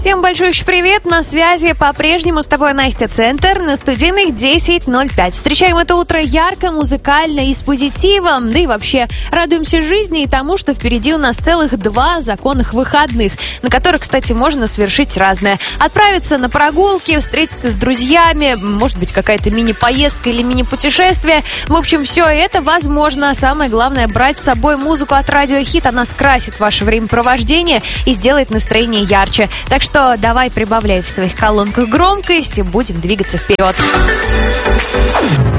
Всем большой привет, на связи по-прежнему с тобой Настя Центр на студийных 10:05. Встречаем это утро ярко, музыкально и с позитивом, да и вообще радуемся жизни и тому, что впереди у нас целых 2 законных выходных, на которых, кстати, можно совершить разное. Отправиться на прогулки, встретиться с друзьями, может быть, какая-то мини-поездка или мини-путешествие. В общем, все это возможно. Самое главное, брать с собой музыку от Радио Хит, она скрасит ваше времяпровождение и сделает настроение ярче. Так что давай прибавляй в своих колонках громкость и будем двигаться вперед.